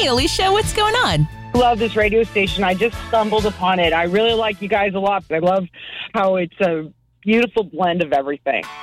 Hey, Alicia, what's going on? Love this radio station. I just stumbled upon it. I really like you guys a lot. I love how it's a beautiful blend of everything.